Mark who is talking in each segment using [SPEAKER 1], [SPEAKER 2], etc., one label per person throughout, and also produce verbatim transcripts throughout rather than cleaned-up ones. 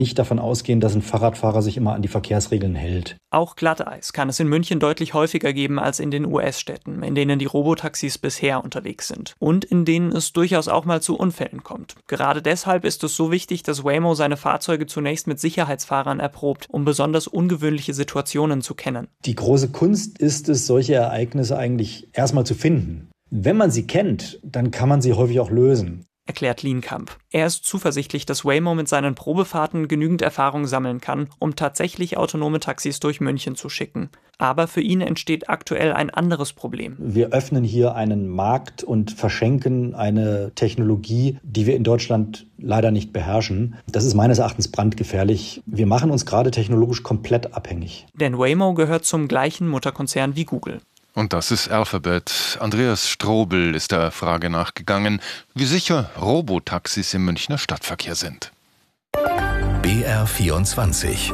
[SPEAKER 1] nicht davon ausgehen, dass ein Fahrradfahrer sich immer an die Verkehrsregeln hält.
[SPEAKER 2] Auch Glatteis kann es in München deutlich häufiger geben als in den U S-Städten, in denen die Robotaxis bisher unterwegs sind. Und in denen es durchaus auch mal zu Unfällen kommt. Gerade deshalb ist es so wichtig, dass Waymo seine Fahrzeuge zunächst mit Sicherheitsfahrern erprobt, um besonders ungewöhnliche Situationen zu kennen.
[SPEAKER 1] Die große Kunst ist es, solche Ereignisse eigentlich erstmal zu finden. Wenn man sie kennt, dann kann man sie häufig auch lösen,
[SPEAKER 2] erklärt Lienkamp. Er ist zuversichtlich, dass Waymo mit seinen Probefahrten genügend Erfahrung sammeln kann, um tatsächlich autonome Taxis durch München zu schicken. Aber für ihn entsteht aktuell ein anderes Problem.
[SPEAKER 1] Wir öffnen hier einen Markt und verschenken eine Technologie, die wir in Deutschland leider nicht beherrschen. Das ist meines Erachtens brandgefährlich. Wir machen uns gerade technologisch komplett abhängig.
[SPEAKER 2] Denn Waymo gehört zum gleichen Mutterkonzern wie Google.
[SPEAKER 3] Und das ist Alphabet. Andreas Strobel ist der Frage nachgegangen, wie sicher Robotaxis im Münchner Stadtverkehr sind.
[SPEAKER 4] B R vierundzwanzig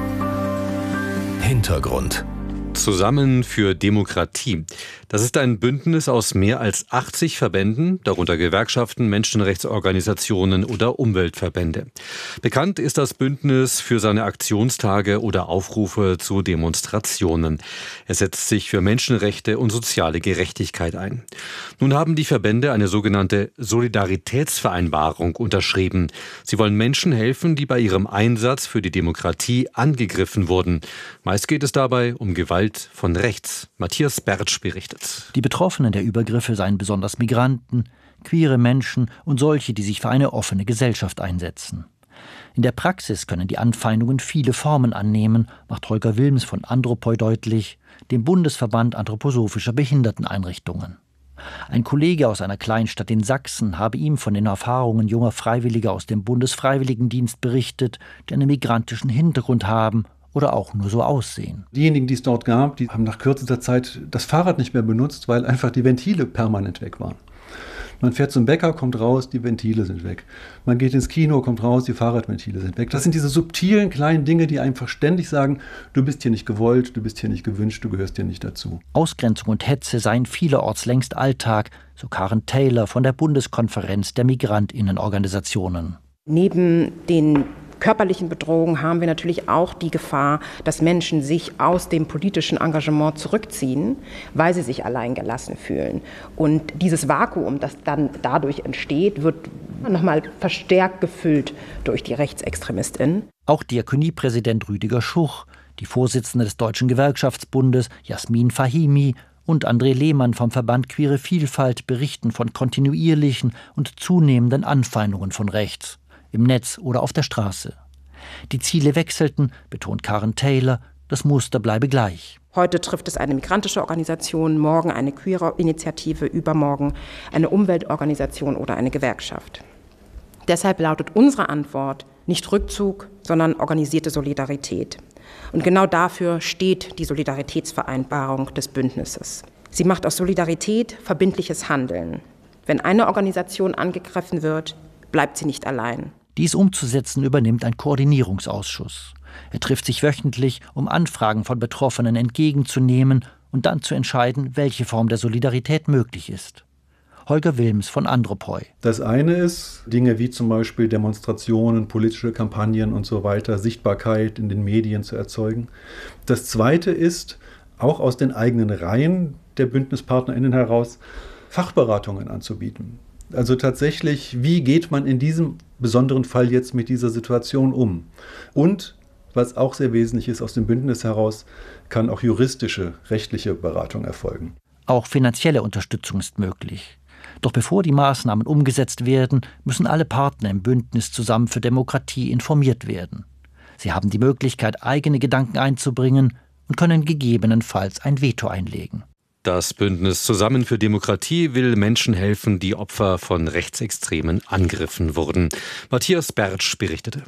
[SPEAKER 4] Hintergrund.
[SPEAKER 5] Zusammen für Demokratie. Das ist ein Bündnis aus mehr als achtzig Verbänden, darunter Gewerkschaften, Menschenrechtsorganisationen oder Umweltverbände. Bekannt ist das Bündnis für seine Aktionstage oder Aufrufe zu Demonstrationen. Es setzt sich für Menschenrechte und soziale Gerechtigkeit ein. Nun haben die Verbände eine sogenannte Solidaritätsvereinbarung unterschrieben. Sie wollen Menschen helfen, die bei ihrem Einsatz für die Demokratie angegriffen wurden. Meist geht es dabei um Gewalt von rechts. Matthias Bertsch berichtet.
[SPEAKER 6] Die Betroffenen der Übergriffe seien besonders Migranten, queere Menschen und solche, die sich für eine offene Gesellschaft einsetzen. In der Praxis können die Anfeindungen viele Formen annehmen, macht Holger Wilms von Andropoi deutlich, dem Bundesverband anthroposophischer Behinderteneinrichtungen. Ein Kollege aus einer Kleinstadt in Sachsen habe ihm von den Erfahrungen junger Freiwilliger aus dem Bundesfreiwilligendienst berichtet, die einen migrantischen Hintergrund haben oder auch nur so aussehen.
[SPEAKER 7] Diejenigen, die es dort gab, die haben nach kürzester Zeit das Fahrrad nicht mehr benutzt, weil einfach die Ventile permanent weg waren. Man fährt zum Bäcker, kommt raus, die Ventile sind weg. Man geht ins Kino, kommt raus, die Fahrradventile sind weg. Das sind diese subtilen kleinen Dinge, die einfach ständig sagen, du bist hier nicht gewollt, du bist hier nicht gewünscht, du gehörst hier nicht dazu.
[SPEAKER 6] Ausgrenzung und Hetze seien vielerorts längst Alltag, so Karen Taylor von der Bundeskonferenz der Migrantinnenorganisationen.
[SPEAKER 8] Neben den körperlichen Bedrohungen haben wir natürlich auch die Gefahr, dass Menschen sich aus dem politischen Engagement zurückziehen, weil sie sich alleingelassen fühlen. Und dieses Vakuum, das dann dadurch entsteht, wird nochmal verstärkt gefüllt durch die RechtsextremistInnen.
[SPEAKER 6] Auch Diakoniepräsident Rüdiger Schuch, die Vorsitzende des Deutschen Gewerkschaftsbundes Jasmin Fahimi und André Lehmann vom Verband Queere Vielfalt berichten von kontinuierlichen und zunehmenden Anfeindungen von rechts. Im Netz oder auf der Straße. Die Ziele wechselten, betont Karen Taylor, das Muster bleibe gleich.
[SPEAKER 8] Heute trifft es eine migrantische Organisation, morgen eine queere Initiative, übermorgen eine Umweltorganisation oder eine Gewerkschaft. Deshalb lautet unsere Antwort nicht Rückzug, sondern organisierte Solidarität. Und genau dafür steht die Solidaritätsvereinbarung des Bündnisses. Sie macht aus Solidarität verbindliches Handeln. Wenn eine Organisation angegriffen wird, bleibt sie nicht allein.
[SPEAKER 6] Dies umzusetzen übernimmt ein Koordinierungsausschuss. Er trifft sich wöchentlich, um Anfragen von Betroffenen entgegenzunehmen und dann zu entscheiden, welche Form der Solidarität möglich ist. Holger Wilms von Andropoi.
[SPEAKER 7] Das eine ist, Dinge wie zum Beispiel Demonstrationen, politische Kampagnen und so weiter, Sichtbarkeit in den Medien zu erzeugen. Das zweite ist, auch aus den eigenen Reihen der BündnispartnerInnen heraus, Fachberatungen anzubieten. Also tatsächlich, wie geht man in diesem besonderen Fall jetzt mit dieser Situation um? Und, was auch sehr wesentlich ist, aus dem Bündnis heraus kann auch juristische, rechtliche Beratung erfolgen.
[SPEAKER 6] Auch finanzielle Unterstützung ist möglich. Doch bevor die Maßnahmen umgesetzt werden, müssen alle Partner im Bündnis Zusammen für Demokratie informiert werden. Sie haben die Möglichkeit, eigene Gedanken einzubringen und können gegebenenfalls ein Veto einlegen.
[SPEAKER 5] Das Bündnis Zusammen für Demokratie will Menschen helfen, die Opfer von rechtsextremen Angriffen wurden. Matthias Bertsch berichtete.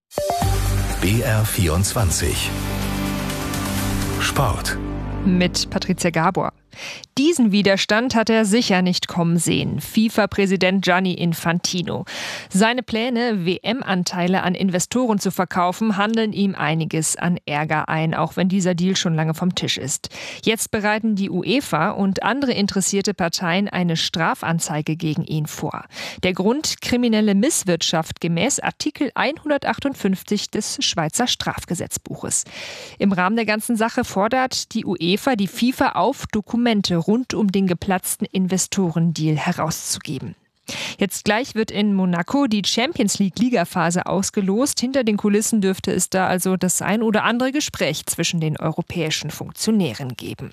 [SPEAKER 4] B R vierundzwanzig Sport.
[SPEAKER 9] Mit Patricia Gabor. Diesen Widerstand hat er sicher nicht kommen sehen. FIFA-Präsident Gianni Infantino. Seine Pläne, W M-Anteile an Investoren zu verkaufen, handeln ihm einiges an Ärger ein, auch wenn dieser Deal schon lange vom Tisch ist. Jetzt bereiten die UEFA und andere interessierte Parteien eine Strafanzeige gegen ihn vor. Der Grund: kriminelle Misswirtschaft gemäß Artikel hundertachtundfünfzig des Schweizer Strafgesetzbuches. Im Rahmen der ganzen Sache fordert die UEFA die FIFA auf, Dokumente rund um den geplatzten Investorendeal herauszugeben. Jetzt gleich wird in Monaco die Champions-League-Ligaphase ausgelost. Hinter den Kulissen dürfte es da also das ein oder andere Gespräch zwischen den europäischen Funktionären geben.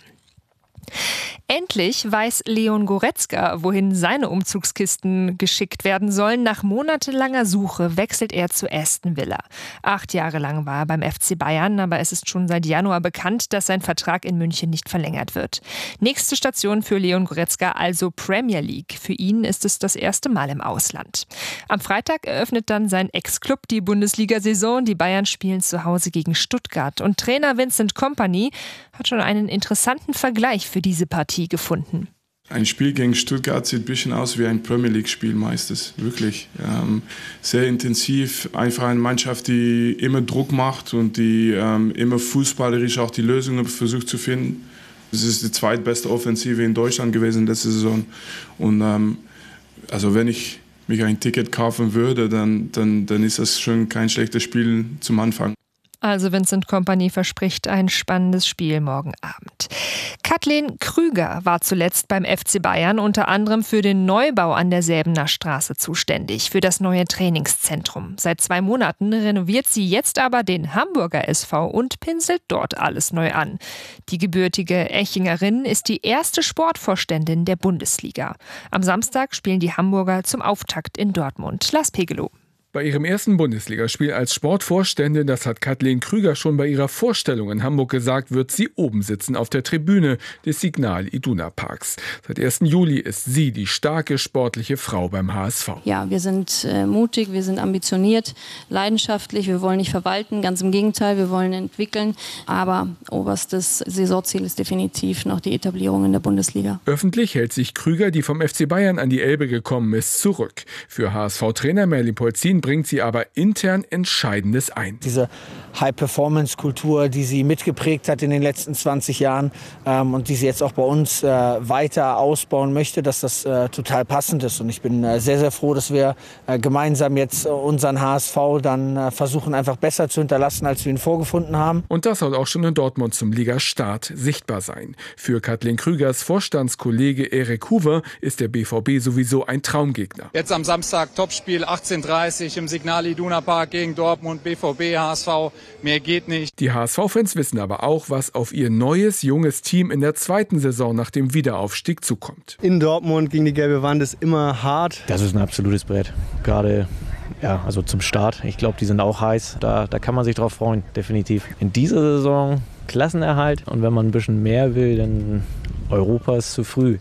[SPEAKER 9] Endlich weiß Leon Goretzka, wohin seine Umzugskisten geschickt werden sollen. Nach monatelanger Suche wechselt er zu Aston Villa. Acht Jahre lang war er beim F C Bayern, aber es ist schon seit Januar bekannt, dass sein Vertrag in München nicht verlängert wird. Nächste Station für Leon Goretzka also Premier League. Für ihn ist es das erste Mal im Ausland. Am Freitag eröffnet dann sein Ex-Club die Bundesliga-Saison. Die Bayern spielen zu Hause gegen Stuttgart. Und Trainer Vincent Kompany hat schon einen interessanten Vergleich für diese Partie gefunden.
[SPEAKER 10] Ein Spiel gegen Stuttgart sieht ein bisschen aus wie ein Premier League-Spiel meistens, wirklich. Ähm, sehr intensiv, einfach eine Mannschaft, die immer Druck macht und die ähm, immer fußballerisch auch die Lösungen versucht zu finden. Es ist die zweitbeste Offensive in Deutschland gewesen letzte Saison. Und ähm, also wenn ich mich ein Ticket kaufen würde, dann, dann, dann ist das schon kein schlechtes Spiel zum Anfang.
[SPEAKER 9] Also Vincent Kompany verspricht ein spannendes Spiel morgen Abend. Kathleen Krüger war zuletzt beim F C Bayern unter anderem für den Neubau an der Säbener Straße zuständig, für das neue Trainingszentrum. Seit zwei Monaten renoviert sie jetzt aber den Hamburger S V und pinselt dort alles neu an. Die gebürtige Echingerin ist die erste Sportvorständin der Bundesliga. Am Samstag spielen die Hamburger zum Auftakt in Dortmund. Lars Pegelow.
[SPEAKER 11] Bei ihrem ersten Bundesligaspiel als Sportvorständin, das hat Kathleen Krüger schon bei ihrer Vorstellung in Hamburg gesagt, wird sie oben sitzen auf der Tribüne des Signal Iduna Parks. Seit ersten Juli ist sie die starke sportliche Frau beim H S V.
[SPEAKER 12] Ja, wir sind äh, mutig, wir sind ambitioniert, leidenschaftlich, wir wollen nicht verwalten, ganz im Gegenteil, wir wollen entwickeln. Aber oberstes Saisonziel ist definitiv noch die Etablierung in der Bundesliga.
[SPEAKER 11] Öffentlich hält sich Krüger, die vom F C Bayern an die Elbe gekommen ist, zurück. Für H S V-Trainer Merlin Polzin bringt sie aber intern Entscheidendes ein.
[SPEAKER 13] Diese High-Performance-Kultur, die sie mitgeprägt hat in den letzten zwanzig Jahren ähm, und die sie jetzt auch bei uns äh, weiter ausbauen möchte, dass das äh, total passend ist. Und ich bin äh, sehr, sehr froh, dass wir äh, gemeinsam jetzt äh, unseren H S V dann äh, versuchen, einfach besser zu hinterlassen, als wir ihn vorgefunden haben.
[SPEAKER 11] Und das soll auch schon in Dortmund zum Ligastart sichtbar sein. Für Kathleen Krügers Vorstandskollege Erik Huber ist der B V B sowieso ein Traumgegner.
[SPEAKER 14] Jetzt am Samstag Topspiel achtzehn Uhr dreißig im Signal Iduna Park gegen Dortmund, B V B, H S V. Mehr geht nicht.
[SPEAKER 11] Die H S V-Fans wissen aber auch, was auf ihr neues, junges Team in der zweiten Saison nach dem Wiederaufstieg zukommt.
[SPEAKER 15] In Dortmund gegen die gelbe Wand ist immer hart.
[SPEAKER 16] Das ist ein absolutes Brett. Gerade ja, also zum Start. Ich glaube, die sind auch heiß. Da, da kann man sich drauf freuen, definitiv. In dieser Saison Klassenerhalt. Und wenn man ein bisschen mehr will, dann Europa ist zu früh.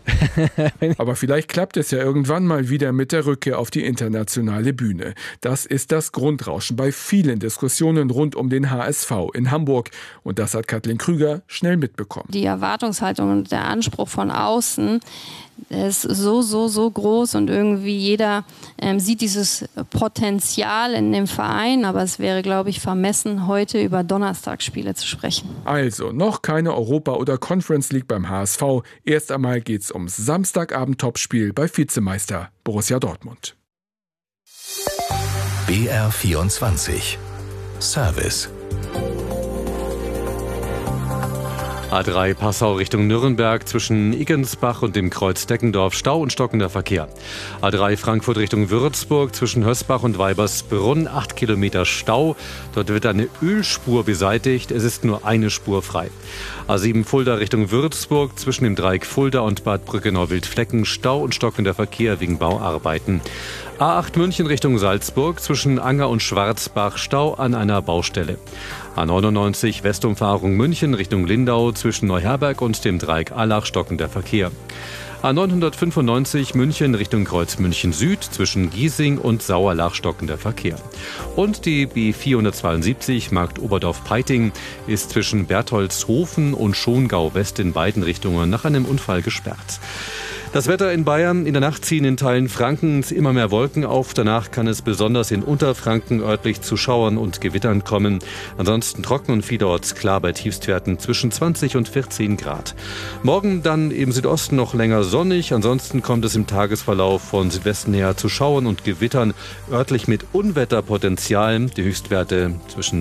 [SPEAKER 11] Aber vielleicht klappt es ja irgendwann mal wieder mit der Rückkehr auf die internationale Bühne. Das ist das Grundrauschen bei vielen Diskussionen rund um den H S V in Hamburg. Und das hat Kathleen Krüger schnell mitbekommen.
[SPEAKER 12] Die Erwartungshaltung und der Anspruch von außen ist so, so, so groß und irgendwie jeder ähm, sieht dieses Potenzial in dem Verein. Aber es wäre, glaube ich, vermessen, heute über Donnerstagsspiele zu sprechen.
[SPEAKER 11] Also noch keine Europa- oder Conference League beim H S V. Erst einmal geht es ums Samstagabend-Topspiel bei Vizemeister Borussia Dortmund.
[SPEAKER 4] B R vierundzwanzig Service.
[SPEAKER 5] A drei Passau Richtung Nürnberg zwischen Iggensbach und dem Kreuz Deckendorf Stau und stockender Verkehr. A drei Frankfurt Richtung Würzburg zwischen Hösbach und Weibersbrunn acht Kilometer Stau. Dort wird eine Ölspur beseitigt. Es ist nur eine Spur frei. A sieben Fulda Richtung Würzburg zwischen dem Dreieck Fulda und Bad Brückenau-Wildflecken Stau und stockender Verkehr wegen Bauarbeiten. A acht München Richtung Salzburg zwischen Anger und Schwarzbach Stau an einer Baustelle. A neunundneunzig Westumfahrung München Richtung Lindau zwischen Neuherberg und dem Dreieck Allach stockender Verkehr. A neunhundertfünfundneunzig München Richtung Kreuz München Süd zwischen Giesing und Sauerlach stockender Verkehr. Und die B vierhundertzweiundsiebzig Marktoberdorf-Peiting ist zwischen Bertholdshofen und Schongau West in beiden Richtungen nach einem Unfall gesperrt. Das Wetter in Bayern: In der Nacht ziehen in Teilen Frankens immer mehr Wolken auf. Danach kann es besonders in Unterfranken örtlich zu Schauern und Gewittern kommen. Ansonsten trocken und vielerorts klar bei Tiefstwerten zwischen zwanzig und vierzehn Grad. Morgen dann im Südosten noch länger sonnig. Ansonsten kommt es im Tagesverlauf von Südwesten her zu Schauern und Gewittern, örtlich mit Unwetterpotenzial. Die Höchstwerte zwischen